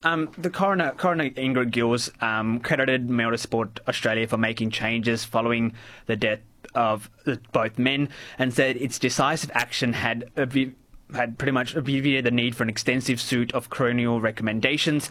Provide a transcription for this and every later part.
The coroner Ingrid Gills credited Motorsport Australia for making changes following the death of both men, and said its decisive action had pretty much alleviated the need for an extensive suite of coronial recommendations.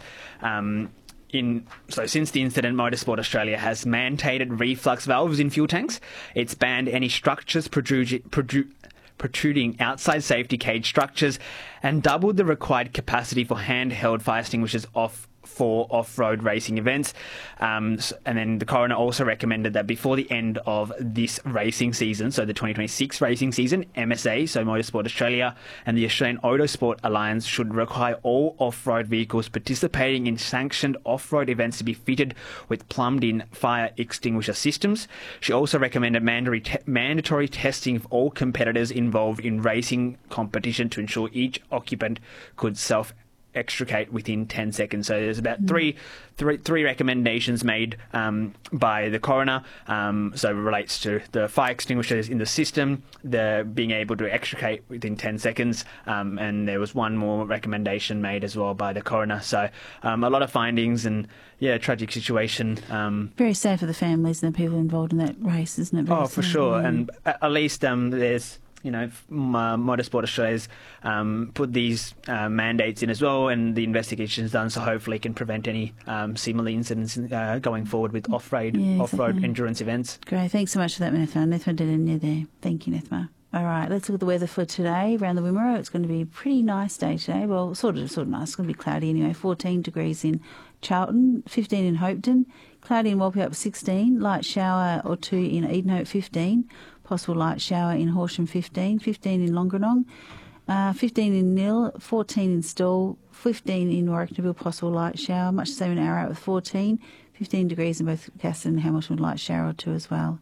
So since the incident, Motorsport Australia has mandated reflux valves in fuel tanks. It's banned any structures protruding outside safety cage structures, and doubled the required capacity for handheld fire extinguishers for off-road racing events. And then the coroner also recommended that before the end of this racing season, so the 2026 racing season, MSA, so Motorsport Australia, and the Australian Autosport Alliance should require all off-road vehicles participating in sanctioned off-road events to be fitted with plumbed-in fire extinguisher systems. She also recommended mandatory testing of all competitors involved in racing competition to ensure each occupant could extricate within 10 seconds. So there's about three recommendations made by the coroner. So it relates to the fire extinguishers in the system, the being able to extricate within 10 seconds, and there was one more recommendation made as well by the coroner. So a lot of findings, and tragic situation. Very sad for the families and the people involved in that race, isn't it? Very for sad. sure. And at least there's Motorsport Australia's put these mandates in as well, and the investigation's done, so hopefully can prevent any similar incidents going forward with off-road endurance events. Great, thanks so much for that, Nethma. Nethma Deninya there. Thank you, Nethma. All right, let's look at the weather for today around the Wimmera. It's going to be a pretty nice day today. Well, sort of nice. It's going to be cloudy anyway. 14 degrees in Charlton, 15 in Hopeton, cloudy in Walpurgis 16, light shower or two in Edenhope 15, possible light shower in Horsham 15, 15 in Longerenong, 15 in Nil, 14 in Stawell, 15 in Warracknabeal, possible light shower, much the same in Ararat with 14, 15 degrees in both Castle and Hamilton, light shower or two as well.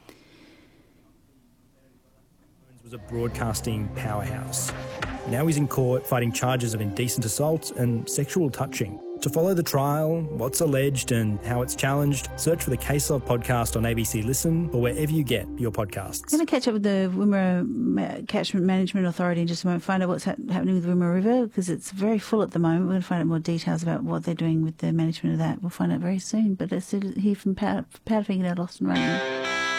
Was a broadcasting powerhouse. Now he's in court fighting charges of indecent assault and sexual touching. To follow the trial, what's alleged and how it's challenged, search for the Case Of podcast on ABC Listen or wherever you get your podcasts. I'm going to catch up with the Wimmera Catchment Management Authority in just a moment, find out what's happening with the Wimmera River, because it's very full at the moment. We're going to find out more details about what they're doing with the management of that. We'll find out very soon. But let's hear from Powderfinger now, Lost and Rain.